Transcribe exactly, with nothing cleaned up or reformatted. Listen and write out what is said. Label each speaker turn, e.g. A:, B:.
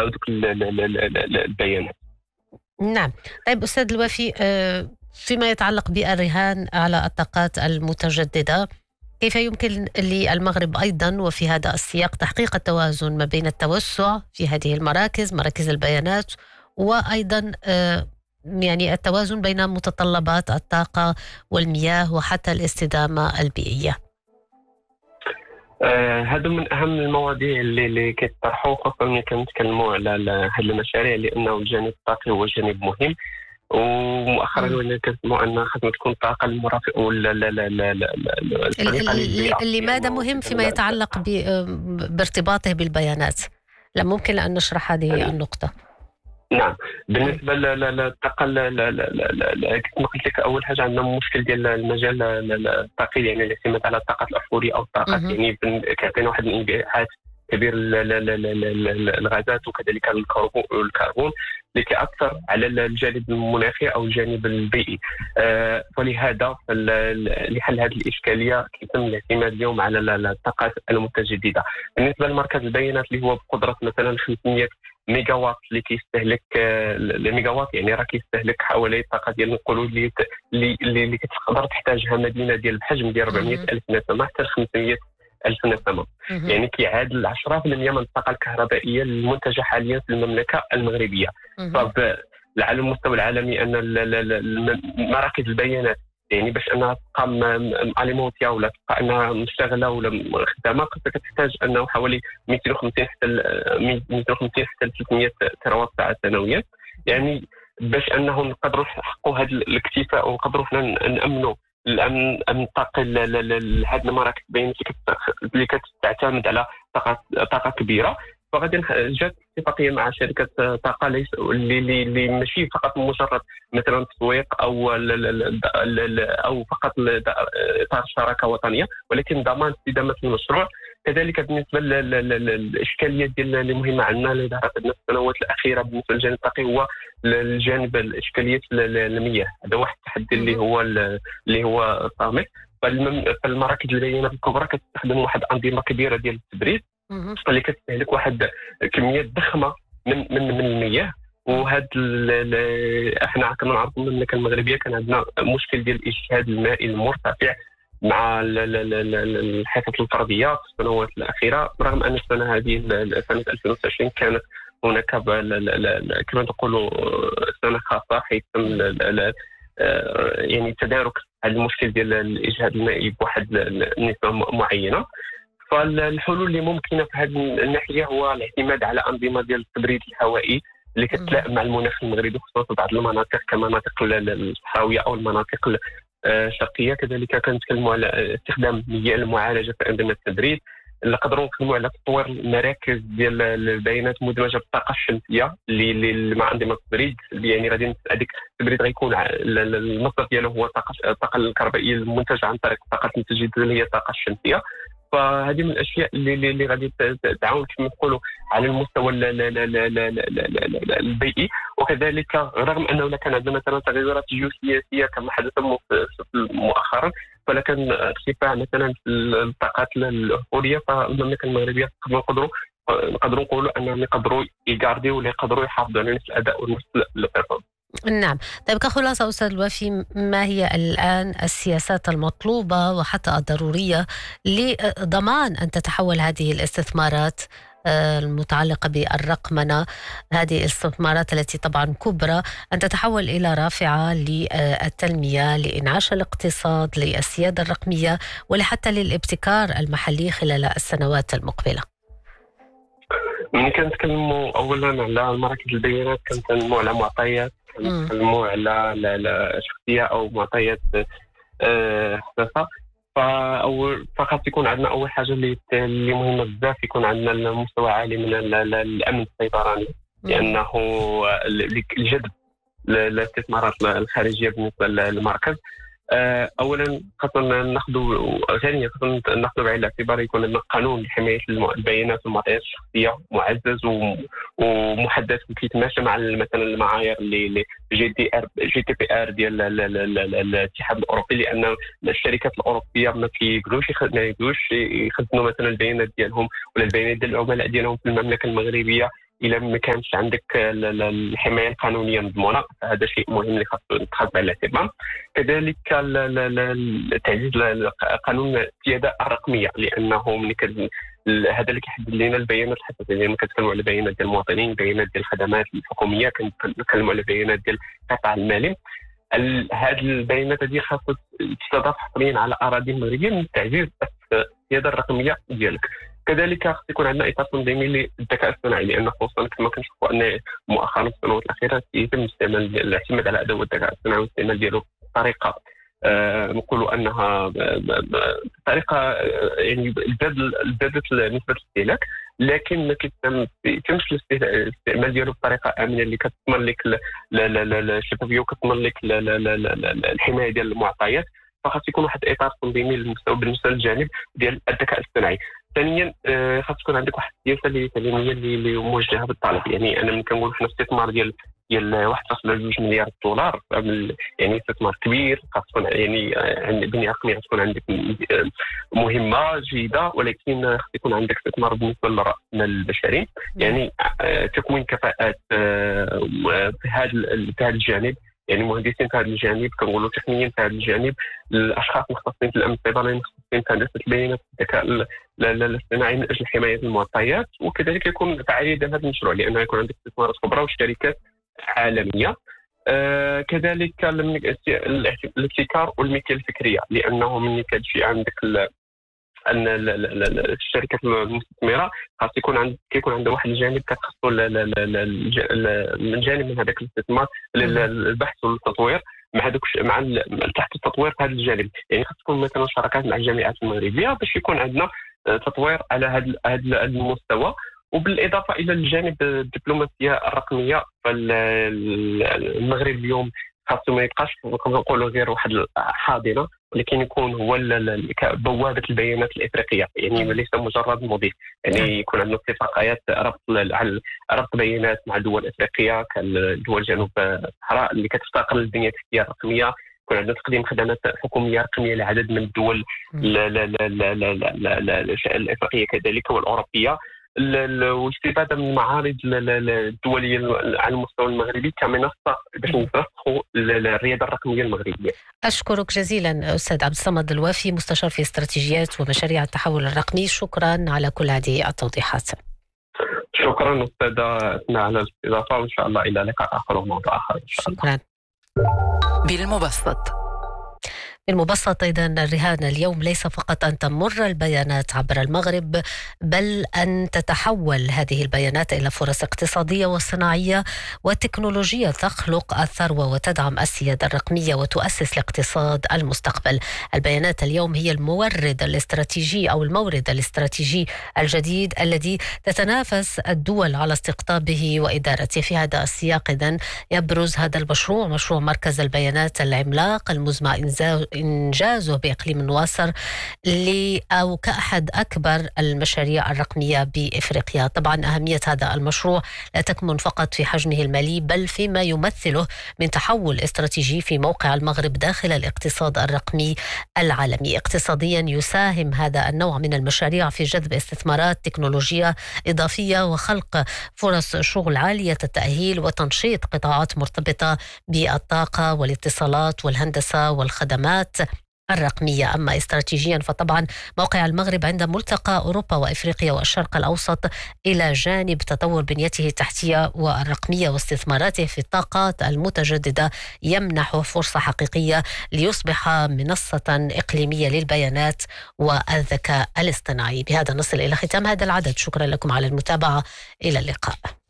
A: هذوك البيانات.
B: نعم. طيب أستاذ الوفي، آه، فيما يتعلق بالرهان على الطاقات المتجددة، كيف يمكن للمغرب أيضا وفي هذا السياق تحقيق التوازن ما بين التوسع في هذه المراكز، مراكز البيانات، وأيضا آه، يعني التوازن بين متطلبات الطاقة والمياه وحتى الاستدامة البيئية؟
A: آه، هذا من اهم المواضيع اللي اللي كيطرحوا، خاصه ملي كنتكلموا على ال- هذه المشاريع، لانه الجانب الطاقي هو جانب مهم. ومؤخرا
B: مم.
A: ولينا كنسمعوا ان خاصنا تكون الطاقه المرافقه ولا لا لا لا لا لا
B: ال-
A: الصديقه
B: ال-
A: للبيئه،
B: اللي ماذا
A: لانه
B: مهم فيما
A: كذا.
B: يتعلق ب- آه، بارتباطه بالبيانات؟ لا، ممكن أن نشرح هذه النقطة؟
A: نعم.
B: مم.
A: بالنسبه ل- ل- للطاقه، ل- ل- ل- ل- ل- كما قلت لك، اول حاجه عندنا مشكل ديال المجال ل- ل- الطاقي، يعني الاعتماد على الطاقات الاحفوريه او الطاقات،
B: مهم.
A: يعني بن- كيعطينا واحد الانبعاث كبير ل- ل- ل- ل- ل- الغازات وكذلك الكربون الكربون اللي كيأثر على الجانب المناخي او الجانب البيئي. آه، ولهذا فال- لحل هذه الاشكاليه كيتم الاعتماد اليوم على ال- ال- الطاقات المتجدده. بالنسبه لمركز البيانات اللي هو بقدره مثلا خمسمية ميجا وات، اللي كيستهلك آه، الميجا وات يعني راه كيستهلك حوالي الطاقه ديال نقولوا اللي ت- اللي اللي اللي كتقدر تحتاجها مدينه ديال الحجم ديال أربعمية
B: مهم.
A: ألف نسمه حتى ل خمسمية ألف نسمه.
B: مهم.
A: يعني كيعادل عشرة بالمئة من الطاقه الكهربائيه المنتجه حاليا في المملكه المغربيه.
B: مهم.
A: طب على المستوى العالمي ان ال- ال- ال- الم- مراكز البيانات، يعني باش انها تبقى اليمونتيا ولا تبقى انها مشتغله ولا خدامه، كتحتاج انه حوالي مئتين وخمسين حتى ل- مئتين وخمسين حتى ل ثلاثمية تerawatt ساعه سنويا. يعني باش انه نقدروا نحققوا هذا الاكتفاء ونقدروا حنا نامنوا الامن الامن الطاقي لهذه المراكز البيانات اللي كت- اللي كتعتمد على طاقه طاقه كبيره. فغادي نح- جات اتفاقيه مع شركه طاقه ليس اللي اللي اللي ماشي فقط مجرد مثلا تسويق او ل- ل- ل- ل- ل- او فقط ل- اطار شراكه وطنيه، ولكن ضمان استدامه المشروع. كذلك بالنسبه لل- لل- لل- للاشكاليات ديال اللي مهمه عندنا اللي ظهرت عندنا في السنوات الاخيره بالنسبه للجانب الطاقي، هو الجانب الاشكاليات ل- ل- المياه. هذا واحد التحدي اللي هو ال- اللي هو صامت. فالمم- فالمراكز البيانات الكبرى كتستخدم واحد الانظمه كبيره ديال التبريد
B: مهم.
A: اللي كتستهلك واحد كميات ضخمه من من من المياه. وهاد ال- ال- احنا كنا نعرفوا من المملكه المغربيه كان عندنا مشكل ديال الاجهاد المائي المرتفع مع ال- ال- ال- ال- الحصص الفرديه في السنوات الاخيره، رغم ان السنه هذه ال- سنه ألفين وتسعة وعشرين كانت هناك ب- ال- ال- ال- كما نقولوا سنه خاصه، حيث تم ال- ال- آه، يعني تدارك هذا المشكل ديال الاجهاد المائي بواحد النسبه معينه. فالحلول اللي ممكنه في هذه الناحيه هو الاعتماد على انظمه ديال التبريد الهوائي اللي كتلائم مع المناخ المغربي، خصوصا بعض المناطق كمناطق الصحراويه او المناطق الشرقيه. كذلك كنتكلموا على استخدام مياه المعالجه في انظمه التبريد، اللي نقدروا نخدموا على تطوير المراكز ديال البيانات مدمجه بالطاقه الشمسيه اللي اللي مع انظمه التبريد. يعني غادي هذيك التبريد غيكون ع- ال- ال- المصدر ديالو هو الطاقه الطاقه الكهربائيه المنتجه عن طريق الطاقه المتجدده اللي هي الطاقه الشمسيه. فهذه من الاشياء اللي اللي اللي غادي ت- ت- تعاون كما نقولوا على المستوى ال- ال- ال- ال- ال- ال- ال- ال- البيئي. وكذلك رغم انه لا كان عندنا مثلا تغيرات جيوسياسيه كما حدث م- في- في- مؤخرا، ولكن ارتفاع مثلا في الطاقات الاحفوريه، فالمملكه المغربيه نقدروا نقدروا نقولوا انهم يقدروا يغارديو ولا يقدروا يحافظوا على نفس الاداء ونفس البيرفورمانس.
B: نعم. طيب كخلاصة أستاذ الوفي، ما هي الآن السياسات المطلوبة وحتى الضرورية لضمان أن تتحول هذه الاستثمارات آه، المتعلقة بالرقمنة، هذه الاستثمارات التي طبعا كبرى، أن تتحول إلى رافعة للتنمية، لإنعاش الاقتصاد، للسيادة الرقمية، ولحتى للابتكار المحلي خلال السنوات المقبلة؟
A: ملي كنتكلموا اولا على مراكز البيانات كنتكلموا على معطيات،
B: مم.
A: كنتكلموا على على شخصيه او معطيات آه، حساسه. فاول فقط يكون عندنا اول حاجه اللي اللي مهمه بزاف، يكون عندنا المستوى عالي من ال- ال- الامن السيبراني،
B: مم.
A: لانه ال- الجذب الاستثمارات الخارجيه بالنسبه للمركز. آه، اولا خاصنا ناخذوا ثانيا خاصنا ناخذوا بعين الاعتبار يكون عندنا قانون لحمايه الم- البيانات والمعطيات الشخصيه معزز و- ومحدث وكيتماشى مع مثلا المعايير اللي اللي جي دي ار جي تي بي ار ديال ال- ال- ال- ال- ال- الاتحاد الاوروبي، لان الشركات الاوروبيه ما كيقدروش يخ- ما يقدروش يخزنوا مثلا البيانات ديالهم ولا البيانات ديال العملاء ديالهم في المملكه المغربيه الا ما كانش عندك الحمايه القانونيه مضمونه، هذا شيء مهم اللي خاص يتخذ بعين الاعتبار. كذلك تعزيز قانون السياده الرقميه، لانه من هذا اللي كيحدد لنا البيانات الحساسيه. يعني كنتكلموا على البيانات ديال المواطنين، البيانات ديال الخدمات الحكوميه، كنتكلموا على البيانات ديال القطاع المالي. هذه البيانات هذه خاصها تستضاف حصريا على اراضي مغربيه من تعزيز السياده الرقميه ديالك. كذلك خص يكون عندنا اطار تنظيمي للذكاء الاصطناعي، لان خصوصا كما كنشوفوا ان مؤخرا في السنوات الاخيره يتم استعمال الاعتماد على ادوات الذكاء الاصطناعي والاستعمال ديالو بطريقه آه نقولوا انها بطريقه آه يعني زادت نسبه الاستهلاك، لكن ما كيتمش الاستعمال ديالو بطريقه امنه اللي كتضمن لك الشفافيه وكتضمن لك الحمايه ديال المعطيات. فخاص يكون واحد الاطار تنظيمي للمستوى بالنسبه للجانب ديال الذكاء الاصطناعي. ثانيا خاص تكون عندك واحد السياسه اللي تعليميه اللي موجهه بالطلب. يعني انا ملي كنقول حنا استثمار ديال ديال واحد فاصلة جوج مليار دولار، يعني استثمار كبير، خاص تكون يعني بنيه رقميه، تكون عندك مهمه جيده، ولكن خاص يكون عندك استثمار بالنسبه للراس المال البشري، يعني تكوين كفاءات في هذا في هذا الجانب، يعني مهندسين في هذا الجانب، كنقولوا تقنيين في هذا الجانب، الاشخاص المختصين في الامن السيبراني، المختصين في هندسه البيانات، الذكاء الاصطناعي من اجل حمايه المعطيات. وكذلك يكون فعاليه هذا المشروع، لانه يكون عندك استثمارات كبرى وشركات عالميه. آه كذلك الابتكار والملكيه الفكريه، لانه من كتجي عندك ان الشركه المستثمره خاص يكون عند كيكون عندها واحد الجانب كتخصو من جانب من هذاك الاستثمار البحث والتطوير مع هذوك مع تحت التطوير في هذا الجانب. يعني خاص تكون مثلا شراكات مع الجامعات المغربيه باش يكون عندنا تطوير على هذا هذا المستوى. وبالاضافه الى الجانب الدبلوماسيه الرقميه، فالمغرب اليوم خاصو ما يبقاش نقولوا غير واحد حاضنه، ولكن يكون هو بوابه البيانات الافريقيه، يعني ليس مجرد مضيف. يعني يكون عندنا اتفاقيات ربط ربط بيانات مع دول افريقيه كدول جنوب الصحراء اللي كتفتقر للبنيه التحتيه الرقميه. يكون عندنا تقديم خدمات حكوميه رقميه لعدد من الدول الافريقيه كذلك والاوروبيه، والاستفاده من المعارض الدوليه على المستوى المغربي كمنصه باش نرسخوا الرياده الرقميه المغربيه.
B: اشكرك جزيلا استاذ عبد الصمد الوافي، مستشار في استراتيجيات ومشاريع التحول الرقمي، شكرا على كل هذه التوضيحات.
A: شكرا استاذه أثناء على الاستضافه، وان شاء الله الى لقاء اخر وموضوع اخر.
B: شكرا.
C: بالمبسط
B: بالمبسط أيضا الرهان اليوم ليس فقط أن تمر البيانات عبر المغرب، بل أن تتحول هذه البيانات إلى فرص اقتصادية وصناعية وتكنولوجية تخلق الثروة وتدعم السيادة الرقمية وتؤسس لاقتصاد المستقبل. البيانات اليوم هي المورد الاستراتيجي أو المورد الاستراتيجي الجديد الذي تتنافس الدول على استقطابه وإدارته. في هذا السياق إذن يبرز هذا المشروع، مشروع مركز البيانات العملاق المزمع إنجازه بإقليم نواصر أو كأحد أكبر المشاريع الرقمية بإفريقيا. طبعا أهمية هذا المشروع لا تكمن فقط في حجمه المالي، بل فيما يمثله من تحول استراتيجي في موقع المغرب داخل الاقتصاد الرقمي العالمي. اقتصاديا يساهم هذا النوع من المشاريع في جذب استثمارات تكنولوجية إضافية وخلق فرص شغل عالية التأهيل وتنشيط قطاعات مرتبطة بالطاقة والاتصالات والهندسة والخدمات الرقمية. أما استراتيجيا فطبعا موقع المغرب عند ملتقى أوروبا وإفريقيا والشرق الأوسط إلى جانب تطور بنيته التحتية والرقمية واستثماراته في الطاقات المتجددة يمنحه فرصة حقيقية ليصبح منصة إقليمية للبيانات والذكاء الاصطناعي. بهذا نصل إلى ختام هذا العدد، شكرا لكم على المتابعة، إلى اللقاء.